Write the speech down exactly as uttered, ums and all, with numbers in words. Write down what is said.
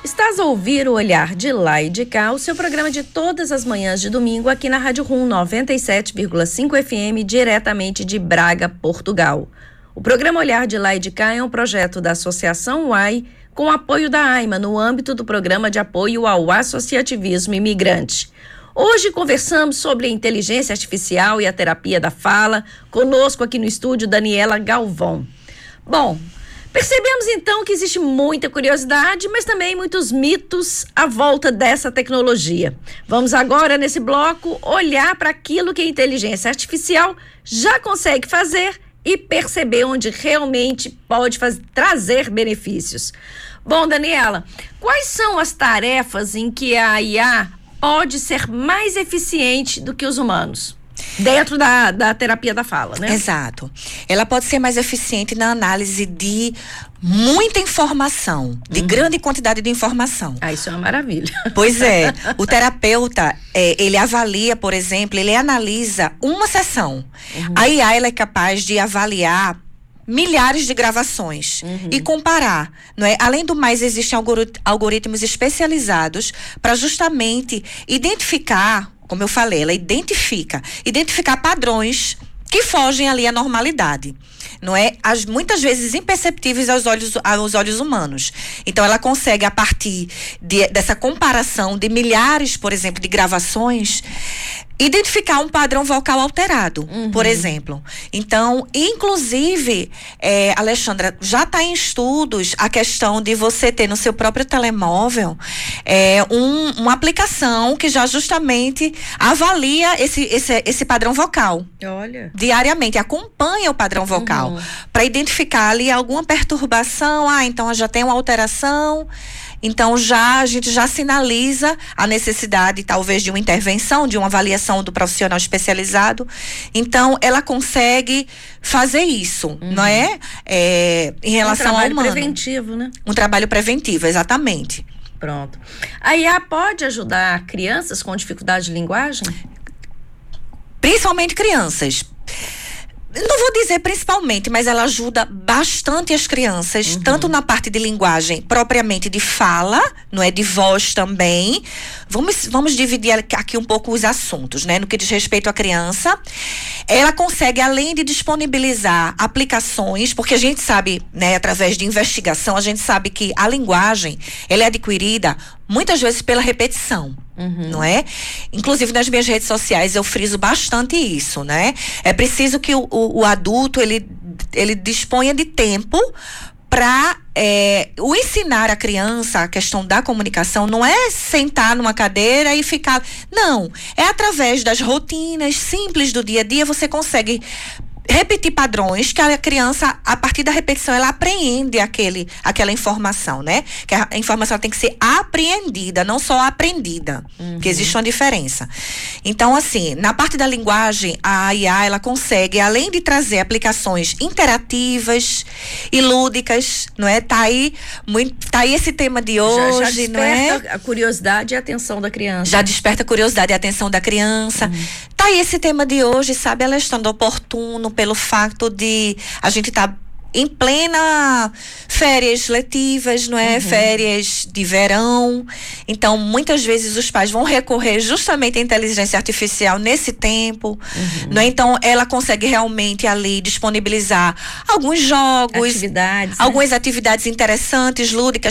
Estás a ouvir o Olhar de Lá e de Cá, o seu programa de todas as manhãs de domingo aqui na Rádio Rum noventa e sete vírgula cinco F M, diretamente de Braga, Portugal. O programa Olhar de Lá e de Cá é um projeto da Associação U A I com apoio da AIMA no âmbito do Programa de Apoio ao Associativismo Imigrante. Hoje conversamos sobre a inteligência artificial e a terapia da fala. Conosco aqui no estúdio, Daniela Galvão. Bom, percebemos então que existe muita curiosidade, mas também muitos mitos à volta dessa tecnologia. Vamos agora, nesse bloco, olhar para aquilo que a inteligência artificial já consegue fazer e perceber onde realmente pode fazer, trazer benefícios. Bom, Daniela, quais são as tarefas em que a I A pode ser mais eficiente do que os humanos? Dentro da, da terapia da fala, né? Exato. Ela pode ser mais eficiente na análise de muita informação, de uhum. grande quantidade de informação. Ah, isso é uma maravilha. Pois é. O terapeuta, é, ele avalia, por exemplo, ele analisa uma sessão. Uhum. A I A, ela é capaz de avaliar milhares de gravações uhum. e comparar, não é? Além do mais, existem algoritmos especializados para justamente identificar, como eu falei, ela identifica, identificar padrões que fogem ali à normalidade, não é? As, muitas vezes imperceptíveis aos olhos, aos olhos humanos. Então, ela consegue, a partir de, dessa comparação de milhares, por exemplo, de gravações, identificar um padrão vocal alterado, uhum. por exemplo. Então, inclusive, é, Alexandra, já está em estudos a questão de você ter no seu próprio telemóvel é, um, uma aplicação que já justamente avalia esse, esse, esse padrão vocal. Olha. Diariamente, acompanha o padrão vocal uhum. para identificar ali alguma perturbação. Ah, então já tem uma alteração. Então, já a gente já sinaliza a necessidade, talvez, de uma intervenção, de uma avaliação do profissional especializado. Então, ela consegue fazer isso, uhum. não é? é em relação ao humano. Um trabalho preventivo, né? Um trabalho preventivo, exatamente. Pronto. A I A pode ajudar crianças com dificuldade de linguagem? Principalmente crianças. Não vou dizer principalmente, mas ela ajuda bastante as crianças, uhum. tanto na parte de linguagem propriamente de fala, não é, de voz também. Vamos, vamos dividir aqui um pouco os assuntos, né? No que diz respeito à criança, ela consegue, além de disponibilizar aplicações, porque a gente sabe, né, através de investigação, a gente sabe que a linguagem, ela é adquirida muitas vezes pela repetição. Uhum. Não é? Inclusive nas minhas redes sociais eu friso bastante isso, né? É preciso que o, o, o adulto ele, ele disponha de tempo para é, o ensinar a criança a questão da comunicação. Não é sentar numa cadeira e ficar, não, é através das rotinas simples do dia a dia você consegue repetir padrões que a criança, a partir da repetição, ela apreende aquele, aquela informação, né? Que a informação tem que ser apreendida, não só aprendida, uhum. que existe uma diferença. Então, assim, na parte da linguagem, a I A, ela consegue, além de trazer aplicações interativas e lúdicas, não é? Tá aí, muito, tá aí esse tema de hoje, já, já não é? a curiosidade e a atenção da criança. Já desperta a curiosidade e a atenção da criança. Uhum. Tá aí esse tema de hoje, sabe, ela estando oportuno pelo fato de a gente estar tá em plena férias letivas, não é? Uhum. Férias de verão. Então, muitas vezes os pais vão recorrer justamente à inteligência artificial nesse tempo, uhum. não é? Então, ela consegue realmente ali disponibilizar alguns jogos, atividades, algumas né? atividades interessantes, lúdicas,